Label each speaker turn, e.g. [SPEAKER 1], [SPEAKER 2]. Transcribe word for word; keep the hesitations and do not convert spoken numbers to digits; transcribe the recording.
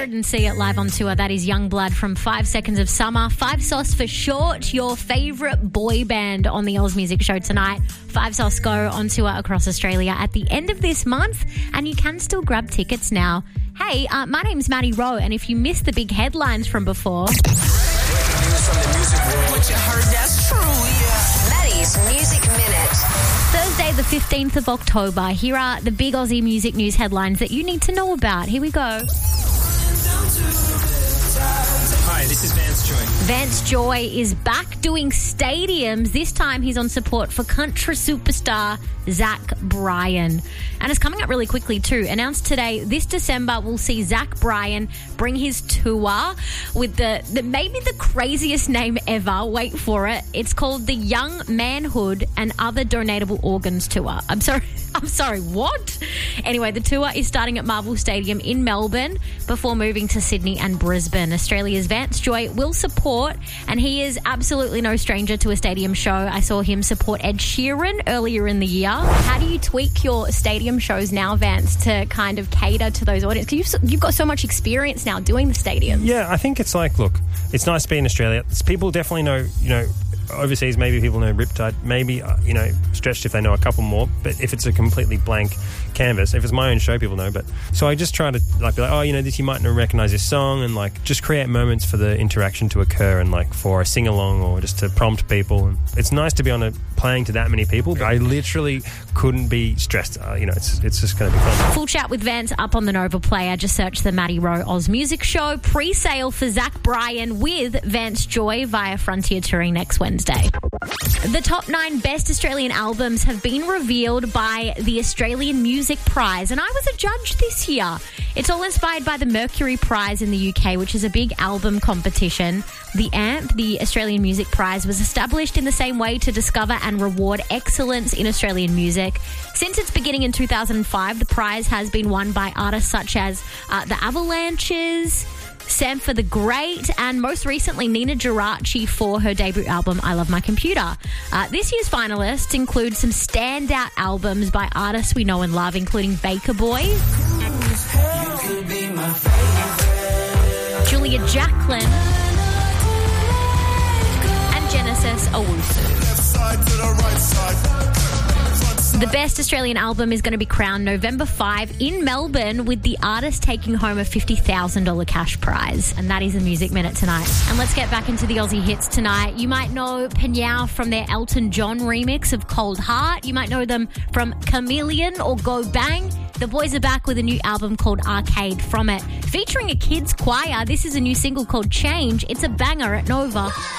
[SPEAKER 1] heard and see it live on tour. That is Youngblood from Five Seconds of Summer. Five Sauce for short, your favourite boy band on the Oz Music Show tonight. Five Sauce go on tour across Australia at the end of this month, and you can still grab tickets now. Hey, uh, my name's Maddie Rowe, and if you missed the big headlines from before...
[SPEAKER 2] What you heard, that's true, yeah.
[SPEAKER 3] Maddie's Music Minute.
[SPEAKER 1] Thursday, the fifteenth of October. Here are the big Aussie music news headlines that you need to know about. Here we go.
[SPEAKER 4] Hi, this is Vance Joy.
[SPEAKER 1] Vance Joy is back doing stadiums. This time he's on support for country superstar Zach Bryan. And it's coming up really quickly too. Announced today, this December we'll see Zach Bryan bring his tour with the, the maybe the craziest name ever. Wait for it. It's called the Young Manhood and Other Donatable Organs Tour. I'm sorry. I'm sorry, what? Anyway, the tour is starting at Marvel Stadium in Melbourne before moving to Sydney and Brisbane. Australia's Vance Joy will support, and he is absolutely no stranger to a stadium show. I saw him support Ed Sheeran earlier in the year. How do you tweak your stadium shows now, Vance, to kind of cater to those audiences? Because you've, you've got so much experience now doing the stadiums.
[SPEAKER 4] Yeah, I think it's like, look, it's nice to be in Australia. It's, people definitely know, you know, overseas, maybe people know Riptide, maybe, uh, you know, Stretched if they know a couple more, but if it's a completely blank canvas, if it's my own show, people know, but so I just try to like be like, oh, you know, this, you might not recognise this song, and like just create moments for the interaction to occur, and like for a sing-along or just to prompt people. And it's nice to be on a playing to that many people, but I literally couldn't be stressed. Uh, you know, it's it's just going to be fun.
[SPEAKER 1] Full chat with Vance up on the Nova Player. Just search the Maddie Rowe Oz Music Show. Pre-sale for Zach Bryan with Vance Joy via Frontier Touring next Wednesday. The top nine best Australian albums have been revealed by the Australian Music Prize, and I was a judge this year. It's all inspired by the Mercury Prize in the U K, which is a big album competition. The A M P, the Australian Music Prize, was established in the same way to discover and reward excellence in Australian music. Since its beginning in two thousand five, the prize has been won by artists such as uh, the Avalanches, Sampha the Great, and most recently Nina Geraci for her debut album I Love My Computer. Uh, this year's finalists include some standout albums by artists we know and love, including Baker Boy, Julia Jacklin, and Genesis Owusu. The best Australian album is going to be crowned November fifth in Melbourne, with the artist taking home a fifty thousand dollars cash prize. And that is the Music Minute tonight. And let's get back into the Aussie hits tonight. You might know Penyao from their Elton John remix of Cold Heart. You might know them from Chameleon or Go Bang. The boys are back with a new album called Arcade from it. Featuring a kids choir, this is a new single called Change. It's a banger at Nova.